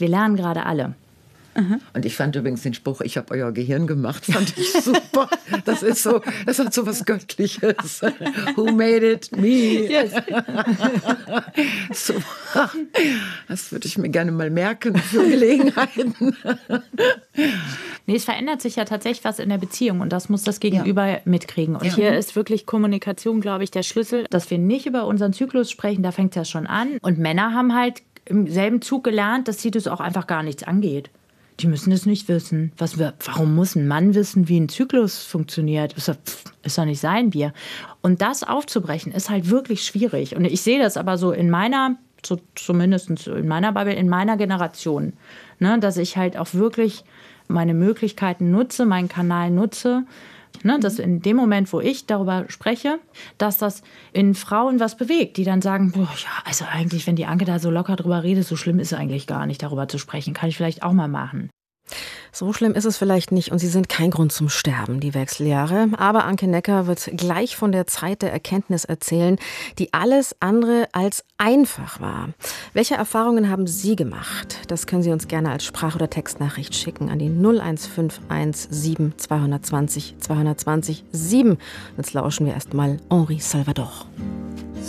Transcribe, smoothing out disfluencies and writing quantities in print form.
wir lernen gerade alle. Und ich fand übrigens den Spruch, ich habe euer Gehirn gemacht, fand ich super. Das ist so, das hat so was Göttliches. Who made it? Me. Yes. So, das würde ich mir gerne mal merken für Gelegenheiten. Nee, es verändert sich ja tatsächlich was in der Beziehung und das muss das Gegenüber mitkriegen. Und hier ist wirklich Kommunikation, glaube ich, der Schlüssel, dass wir nicht über unseren Zyklus sprechen, da fängt es ja schon an. Und Männer haben halt im selben Zug gelernt, dass sie das auch einfach gar nichts angeht. Die müssen es nicht wissen. Warum muss ein Mann wissen, wie ein Zyklus funktioniert? Ist doch nicht sein Bier. Und das aufzubrechen, ist halt wirklich schwierig. Und ich sehe das aber so zumindest in meiner Bubble, in meiner Generation, ne, dass ich halt auch wirklich meine Möglichkeiten nutze, meinen Kanal nutze, ne, dass in dem Moment, wo ich darüber spreche, dass das in Frauen was bewegt, die dann sagen, boah, ja, also eigentlich, wenn die Anke da so locker drüber redet, so schlimm ist es eigentlich gar nicht, darüber zu sprechen. Kann ich vielleicht auch mal machen. So schlimm ist es vielleicht nicht und sie sind kein Grund zum Sterben, die Wechseljahre. Aber Anke Necker wird gleich von der Zeit der Erkenntnis erzählen, die alles andere als einfach war. Welche Erfahrungen haben Sie gemacht? Das können Sie uns gerne als Sprach- oder Textnachricht schicken an die 01517 220 220 7. Jetzt lauschen wir erstmal Henri Salvador.